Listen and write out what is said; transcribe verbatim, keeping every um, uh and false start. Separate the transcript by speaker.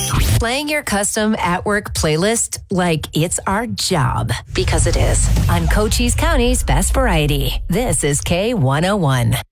Speaker 1: Playing your custom at-work playlist like it's our job. Because it is. On Cochise County's Best Variety. This is K one oh one.